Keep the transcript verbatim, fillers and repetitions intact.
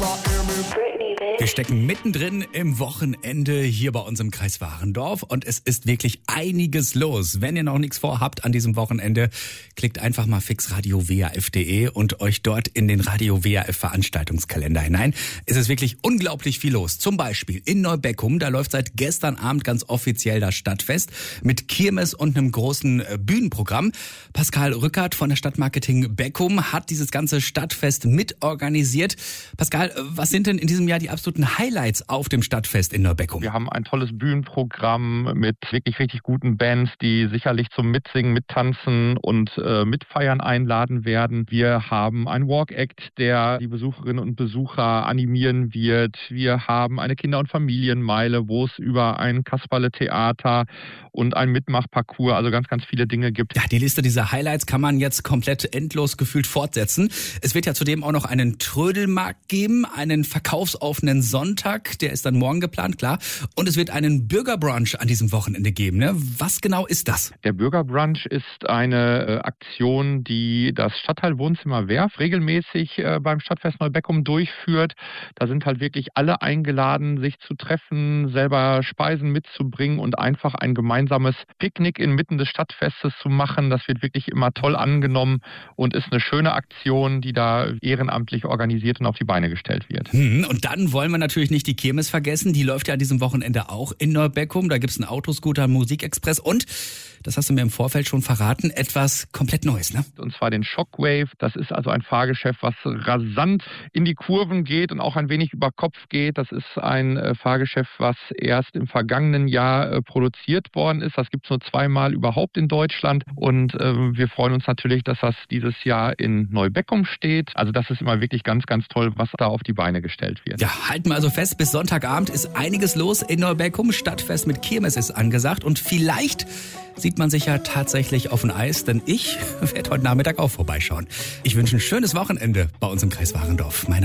Wir stecken mittendrin im Wochenende hier bei uns im Kreis Warendorf und es ist wirklich einiges los. Wenn ihr noch nichts vorhabt an diesem Wochenende, klickt einfach mal fix radio w a f punkt d e und euch dort in den Radio W A F Veranstaltungskalender hinein. Es ist wirklich unglaublich viel los. Zum Beispiel in Neubeckum, da läuft seit gestern Abend ganz offiziell das Stadtfest mit Kirmes und einem großen Bühnenprogramm. Pascal Rückert von der Stadtmarketing Beckum hat dieses ganze Stadtfest mitorganisiert. Pascal, was sind denn in diesem Jahr die absoluten Highlights auf dem Stadtfest in Neubeckum? Wir haben ein tolles Bühnenprogramm mit wirklich richtig guten Bands, die sicherlich zum Mitsingen, Mittanzen und äh, Mitfeiern einladen werden. Wir haben einen Walk-Act, der die Besucherinnen und Besucher animieren wird. Wir haben eine Kinder- und Familienmeile, wo es über ein Kasperle-Theater und ein Mitmachparcours, also ganz, ganz viele Dinge gibt. Ja, die Liste dieser Highlights kann man jetzt komplett endlos gefühlt fortsetzen. Es wird ja zudem auch noch einen Trödelmarkt geben, einen verkaufsoffenen Sonntag, der ist dann morgen geplant, klar. Und es wird einen Bürgerbrunch an diesem Wochenende geben. Ne? Was genau ist das? Der Bürgerbrunch ist eine äh, Aktion, die das Stadtteilwohnzimmer Werf regelmäßig äh, beim Stadtfest Neubeckum durchführt. Da sind halt wirklich alle eingeladen, sich zu treffen, selber Speisen mitzubringen und einfach ein gemeinsames Picknick inmitten des Stadtfestes zu machen. Das wird wirklich immer toll angenommen und ist eine schöne Aktion, die da ehrenamtlich organisiert und auf die Beine gestellt wird. Hm, und dann wollen wir natürlich nicht die Kirmes vergessen. Die läuft ja an diesem Wochenende auch in Neubeckum. Da gibt's einen Autoscooter, einen Musikexpress und, das hast du mir im Vorfeld schon verraten, etwas komplett Neues, ne? Und zwar den Shockwave. Das ist also ein Fahrgeschäft, was rasant in die Kurven geht und auch ein wenig über Kopf geht. Das ist ein äh, Fahrgeschäft, was erst im vergangenen Jahr äh, produziert worden ist. Das gibt's nur zweimal überhaupt in Deutschland. Und äh, wir freuen uns natürlich, dass das dieses Jahr in Neubeckum steht. Also das ist immer wirklich ganz, ganz toll, was da auf die Beine gestellt wird. Ja, halten wir also fest, bis Sonntagabend ist einiges los in Neubeckum. Stadtfest mit Kirmes ist angesagt und vielleicht sieht man sich ja tatsächlich auf dem Eis, denn ich werde heute Nachmittag auch vorbeischauen. Ich wünsche ein schönes Wochenende bei uns im Kreis Warendorf. Meine